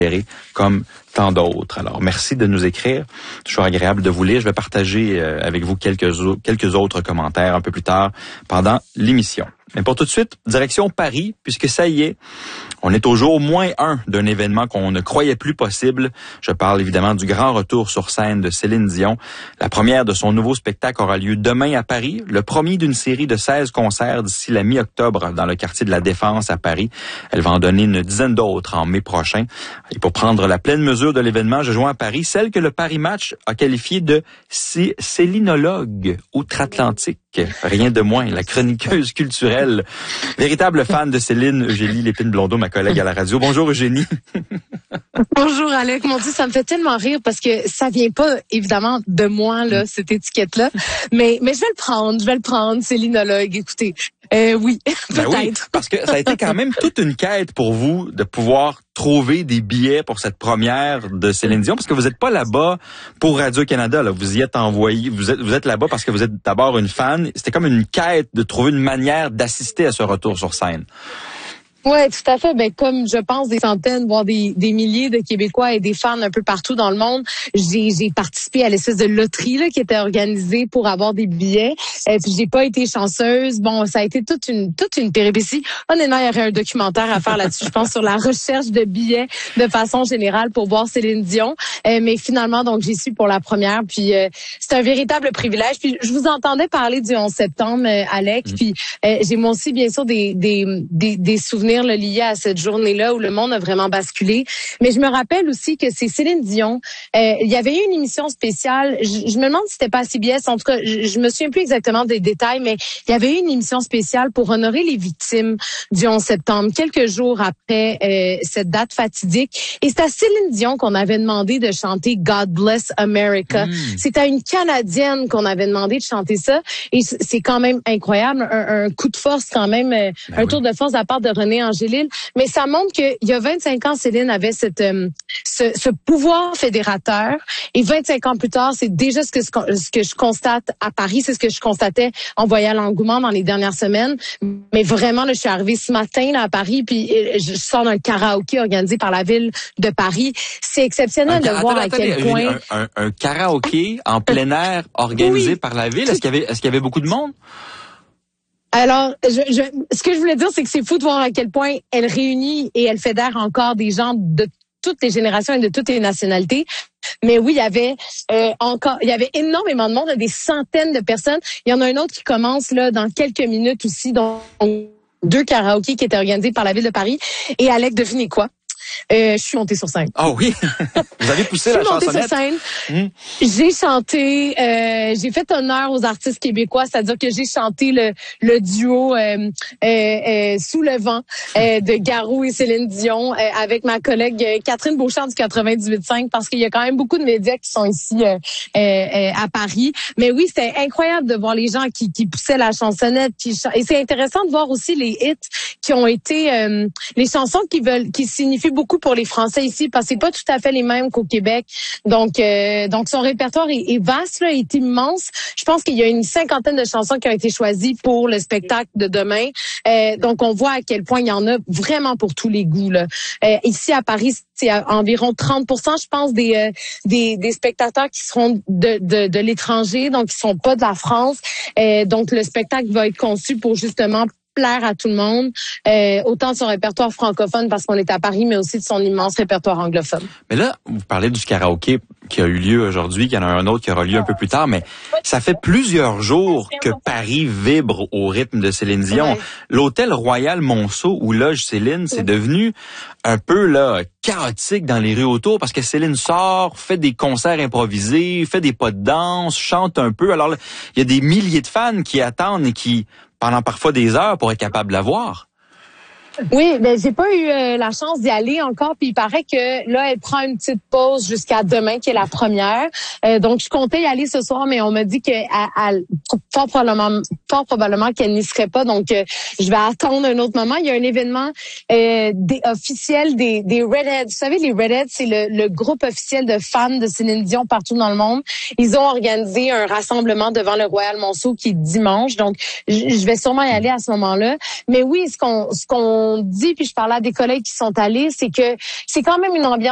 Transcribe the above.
comme tant d'autres. Alors, merci de nous écrire. Toujours agréable de vous lire. Je vais partager avec vous quelques autres commentaires un peu plus tard pendant l'émission. Mais pour tout de suite, direction Paris, puisque ça y est, on est au jour -1 d'un événement qu'on ne croyait plus possible. Je parle évidemment du grand retour sur scène de Céline Dion. La première de son nouveau spectacle aura lieu demain à Paris, le premier d'une série de 16 concerts d'ici la mi-octobre dans le quartier de la Défense à Paris. Elle va en donner une dizaine d'autres en mai prochain. Et pour prendre la pleine mesure de l'événement, je joins à Paris celle que le Paris Match a qualifiée de célinologue outre-Atlantique. Rien de moins, la chroniqueuse culturelle. Véritable fan de Céline, Eugénie Lépine-Blondeau, ma collègue à la radio. Bonjour Eugénie. Bonjour Alec. Mon Dieu, ça me fait tellement rire parce que ça vient pas évidemment de moi là, cette étiquette-là. Mais je vais le prendre, célinologue. Écoutez, oui, peut-être. Oui, parce que ça a été quand même toute une quête pour vous de pouvoir trouver des billets pour cette première de Céline Dion, parce que vous n'êtes pas là-bas pour Radio-Canada. Là. Vous y êtes envoyé, vous êtes là-bas parce que vous êtes d'abord une fan. C'était comme une quête de trouver une manière d'assister à ce retour sur scène. Ouais, tout à fait. Ben comme je pense des centaines, voire des milliers de Québécois et des fans un peu partout dans le monde, j'ai participé à l'espèce de loterie là qui était organisée pour avoir des billets. Puis j'ai pas été chanceuse. Bon, ça a été toute une péripétie. Honnêtement, il y aurait un documentaire à faire là-dessus, je pense, sur la recherche de billets de façon générale pour voir Céline Dion. Mais finalement, donc j'y suis pour la première. Puis c'est un véritable privilège. Puis je vous entendais parler du 11 septembre, Alec. Puis j'ai moi aussi bien sûr des souvenirs lié à cette journée-là où le monde a vraiment basculé. Mais je me rappelle aussi que c'est Céline Dion. Il y avait eu une émission spéciale. Je me demande si c'était pas à CBS. En tout cas, je me souviens plus exactement des détails, mais il y avait eu une émission spéciale pour honorer les victimes du 11 septembre, quelques jours après cette date fatidique. Et c'est à Céline Dion qu'on avait demandé de chanter God Bless America. C'est à une Canadienne qu'on avait demandé de chanter ça. Et c'est quand même incroyable. Un coup de force quand même, un tour de force de la part de René Angélil, mais ça montre qu'il y a 25 ans, Céline avait ce pouvoir fédérateur, et 25 ans plus tard, c'est déjà ce que je constate à Paris, c'est ce que je constatais en voyant l'engouement dans les dernières semaines. Mais vraiment, là, je suis arrivée ce matin là, à Paris, puis je sors d'un karaoké organisé par la ville de Paris. C'est exceptionnel de voir à quel point... Un karaoké en plein air organisé par la ville, est-ce qu'il y avait beaucoup de monde? Alors, ce que je voulais dire, c'est que c'est fou de voir à quel point elle réunit et elle fédère encore des gens de toutes les générations et de toutes les nationalités. Mais oui, il y avait énormément de monde, des centaines de personnes. Il y en a un autre qui commence là dans quelques minutes aussi, donc 2 karaokés qui étaient organisés par la ville de Paris. Et Alec, devinez quoi? Je suis montée sur scène. Ah oui? Vous avez poussé la chansonnette? Je suis montée sur scène. J'ai chanté, j'ai fait honneur aux artistes québécois, c'est-à-dire que j'ai chanté le duo Sous le vent de Garou et Céline Dion avec ma collègue Catherine Beauchamp du 98.5, parce qu'il y a quand même beaucoup de médias qui sont ici à Paris. Mais oui, c'était incroyable de voir les gens qui poussaient la chansonnette. Et c'est intéressant de voir aussi les hits qui ont été les chansons qui signifient beaucoup pour les Français ici, parce que c'est pas tout à fait les mêmes qu'au Québec. Donc son répertoire est vaste, là, est immense. Je pense qu'il y a une 50aine de chansons qui ont été choisies pour le spectacle de demain. Donc on voit à quel point il y en a vraiment pour tous les goûts, là. Ici à Paris, c'est à environ 30%, je pense, des spectateurs qui seront de l'étranger, donc qui sont pas de la France. Donc le spectacle va être conçu pour justement plaire à tout le monde, autant de son répertoire francophone parce qu'on est à Paris, mais aussi de son immense répertoire anglophone. Mais là, vous parlez du karaoké qui a eu lieu aujourd'hui, qu'il y en a un autre qui aura lieu un peu plus tard, mais ça fait plusieurs jours que Paris vibre au rythme de Céline Dion. Ouais. L'hôtel Royal Monceau où loge Céline, c'est devenu un peu là chaotique dans les rues autour parce que Céline sort, fait des concerts improvisés, fait des pas de danse, chante un peu. Alors là, il y a des milliers de fans qui attendent et qui pendant parfois des heures pour être capable de la voir. Oui, ben j'ai pas eu la chance d'y aller encore, puis il paraît que là elle prend une petite pause jusqu'à demain qui est la première. Donc je comptais y aller ce soir, mais on m'a dit que fort probablement qu'elle n'y serait pas. Donc je vais attendre un autre moment. Il y a un événement officiel des Redheads. Vous savez, les Redheads, c'est le groupe officiel de fans de Céline Dion partout dans le monde. Ils ont organisé un rassemblement devant le Royal Monceau qui est dimanche. Donc je vais sûrement y aller à ce moment-là. Mais oui, ce qu'on dit, puis je parlais à des collègues qui sont allés, c'est que c'est quand même une ambiance